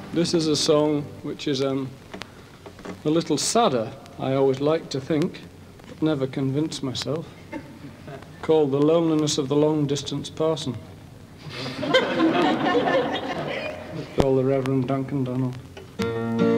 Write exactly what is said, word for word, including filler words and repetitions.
This is a song which is um, a little sadder, I always like to think, but never convince myself, called The Loneliness of the Long-Distance Parson. Called the Reverend Duncan Donald.